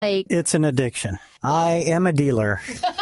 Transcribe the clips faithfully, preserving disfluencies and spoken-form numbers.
Like, it's an addiction. I am a dealer.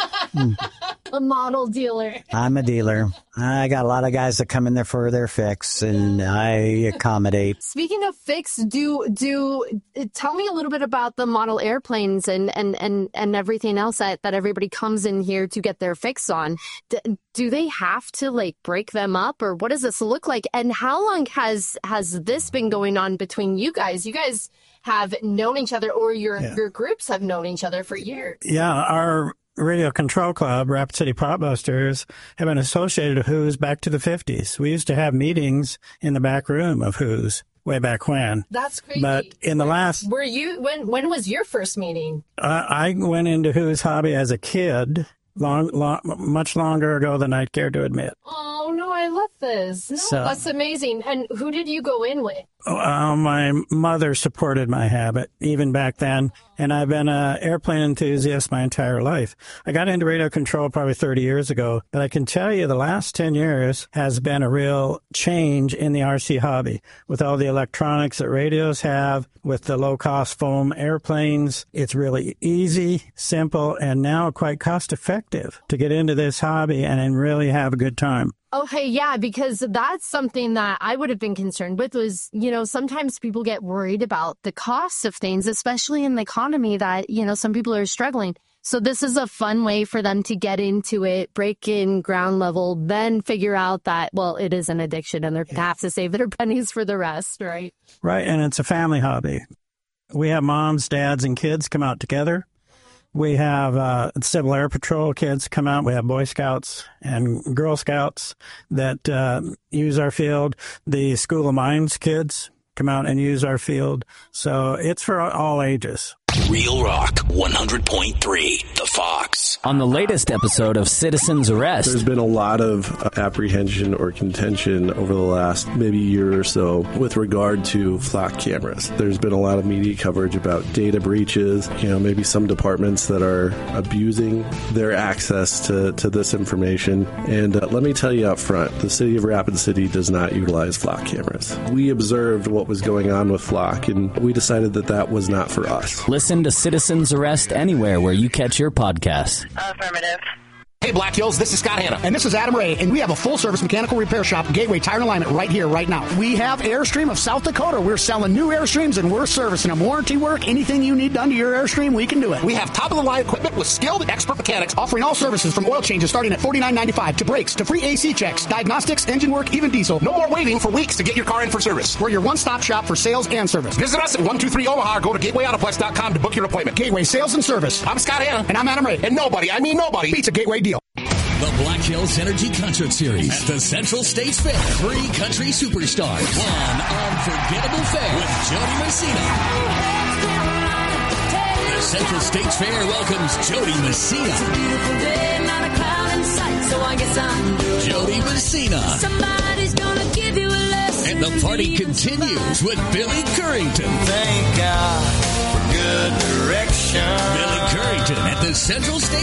a model dealer. I'm a dealer. I got a lot of guys that come in there for their fix, and I accommodate. Speaking of fix, do do tell me a little bit about the model airplanes and and and, and everything else that, that everybody comes in here to get their fix on. D- do they have to like break them up, or what does this look like? And how long has has this been going on between you guys? You guys have known each other, or your Yeah. your groups have known each other for years. Yeah, our Radio Control Club, Rapid City Potbusters, have been associated with Who's back to the fifties. We used to have meetings in the back room of Who's way back when. That's crazy. But in the last... Were you, when when was your first meeting? Uh, I went into Who's hobby as a kid, long, long, much longer ago than I'd care to admit. Oh, no, I love this. No, So- that's amazing. And who did you go in with? Uh, my mother supported my habit even back then, and I've been an airplane enthusiast my entire life. I got into radio control probably thirty years ago, but I can tell you the last ten years has been a real change in the R C hobby. With all the electronics that radios have, with the low-cost foam airplanes, it's really easy, simple, and now quite cost-effective to get into this hobby and, and really have a good time. Okay, yeah, because that's something that I would have been concerned with was, you know, sometimes people get worried about the cost of things, especially in the economy that, you know, some people are struggling. So this is a fun way for them to get into it, break in ground level, then figure out that, well, it is an addiction and they're going to have to save their pennies for the rest, right? Right, and it's a family hobby. We have moms, dads, and kids come out together. We have uh, Civil Air Patrol kids come out. We have Boy Scouts and Girl Scouts that uh, use our field. The School of Mines kids come out and use our field. So it's for all ages. Real Rock one hundred point three, The Fox. On the latest episode of Citizen's Arrest, there's been a lot of apprehension or contention over the last maybe year or so with regard to flock cameras. There's been a lot of media coverage about data breaches, you know, maybe some departments that are abusing their access to, to this information. And uh, let me tell you up front, the city of Rapid City does not utilize flock cameras. We observed what was going on with flock, and we decided that that was not for us. Listen to Citizen's Arrest anywhere where you catch your podcasts. Affirmative. Hey, Black Hills, this is Scott Hanna. And this is Adam Ray, and we have a full-service mechanical repair shop, Gateway Tire and Alignment, right here, right now. We have Airstream of South Dakota. We're selling new Airstreams, and we're servicing them. Warranty work, anything you need done to your Airstream, we can do it. We have top-of-the-line equipment with skilled expert mechanics. Offering all services from oil changes starting at forty-nine ninety-five to brakes, to free A C checks, diagnostics, engine work, even diesel. No more waiting for weeks to get your car in for service. We're your one-stop shop for sales and service. Visit us at one two three Omaha or go to gateway autoplex dot com to book your appointment. Gateway Sales and Service. I'm Scott Hanna. And I'm Adam Ray. And nobody, I mean nobody, beats a Gateway deal. The Black Hills Energy Concert Series at the Central States Fair. Three country superstars. One unforgettable fair with Jody Messina. The Central States Fair welcomes Jody Messina. It's a beautiful day, not a cloud in sight, so I guess I'm good. Jody Messina. Somebody's gonna give you a lesson. And the party continues with Billy Currington. Thank God for good direction. Billy Currington at the Central States